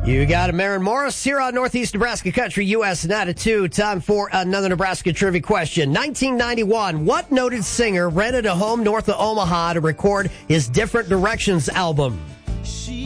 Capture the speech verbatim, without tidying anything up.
You got Maren Morris here on Northeast Nebraska Country, U S nine to two. Time for another Nebraska trivia question. nineteen ninety-one, what noted singer rented a home north of Omaha to record his Different Directions album? She